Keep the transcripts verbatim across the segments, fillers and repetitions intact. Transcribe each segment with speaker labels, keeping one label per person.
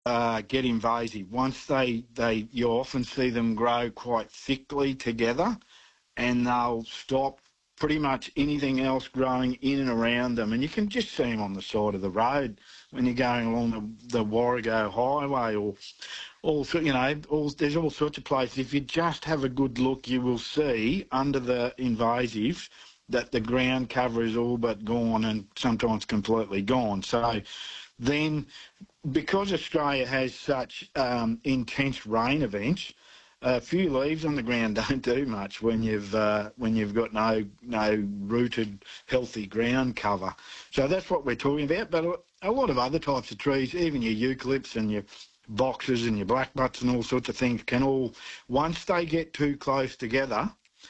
Speaker 1: uh, get invasive. Once they, they, you often see them grow quite thickly together, and they'll stop pretty much anything else growing in and around them. And you can just see them on the side of the road when you're going along the, the Warrego Highway, or all, you know, all, there's all sorts of places. If you just have a good look, you will see under the invasives that the ground cover is all but gone, and sometimes completely gone. So then, because Australia has such um, intense rain events, a few leaves on the ground don't do much when you've uh, when you've got no no rooted, healthy ground cover. So that's what we're talking about. But a lot of other types of trees, even your eucalypts and your boxes and your blackbutts and all sorts of things, can all, once they get too close together,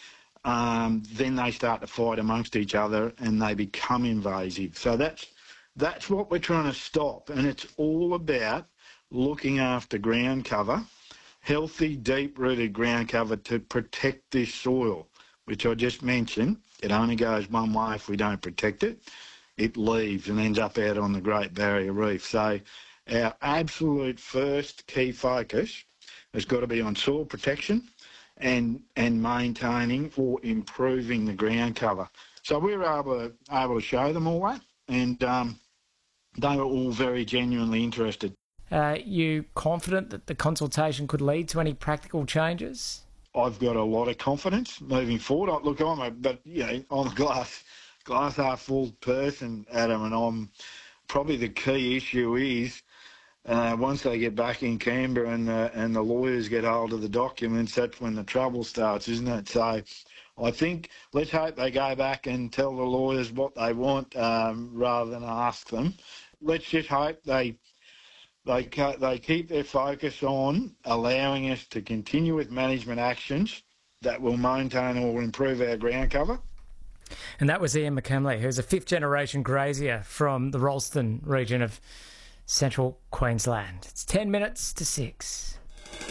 Speaker 1: um, then they start to fight amongst each other and they become invasive. So that's that's what we're trying to stop, and it's all about looking after ground cover. Healthy, deep-rooted ground cover to protect this soil, which I just mentioned. It only goes one way if we don't protect it. It leaves and ends up out on the Great Barrier Reef. So our absolute first key focus has got to be on soil protection and and maintaining or improving the ground cover. So we were able to, able to show them all that, and um, they were all very genuinely interested.
Speaker 2: Uh, you confident that the consultation could lead to any practical changes?
Speaker 1: I've got a lot of confidence moving forward. I, look, I'm a, but you know, I'm a glass, glass half full person, Adam, and I'm probably the key issue is uh, once they get back in Canberra and the, and the lawyers get hold of the documents, that's when the trouble starts, isn't it? So I think let's hope they go back and tell the lawyers what they want um, rather than ask them. Let's just hope they. They they keep their focus on allowing us to continue with management actions that will maintain or improve our ground cover.
Speaker 2: And that was Ian McKemley, who's a fifth-generation grazier from the Rolleston region of central Queensland. It's ten minutes to six.